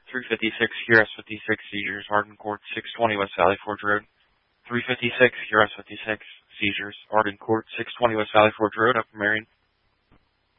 356 US 56 seizures, Arden Court, 620 West Valley Forge Road. 356 US 56 seizures, Arden Court, 620 West Valley Forge Road, Upper Marion.